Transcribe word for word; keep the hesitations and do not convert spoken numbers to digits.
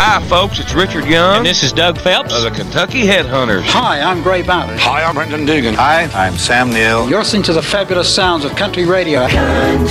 Hi, folks, it's Richard Young. And this is Doug Phelps of the Kentucky Headhunters. Hi, I'm Gray Ballard. Hi, I'm Brendan Dugan. Hi, I'm Sam Neill. You're listening to the fabulous sounds of country radio. Country